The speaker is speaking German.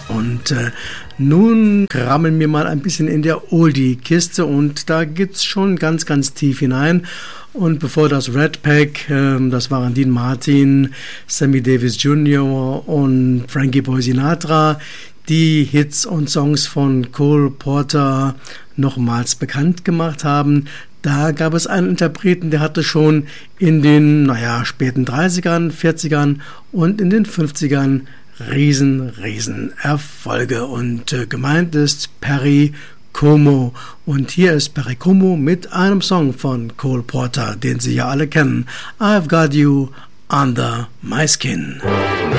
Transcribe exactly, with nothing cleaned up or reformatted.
Und äh, nun krammeln wir mal ein bisschen in der Oldie-Kiste und da geht's schon ganz, ganz tief hinein. Und bevor das Red Pack, äh, das waren Dean Martin, Sammy Davis Junior und Frankie Boy Sinatra, die Hits und Songs von Cole Porter nochmals bekannt gemacht haben. Da gab es einen Interpreten, der hatte schon in den, naja, späten dreißigern, vierzigern und in den fünfzigern riesen, riesen Erfolge. Und äh, gemeint ist Perry Como. Und hier ist Perry Como mit einem Song von Cole Porter, den Sie ja alle kennen. I've Got You Under My Skin.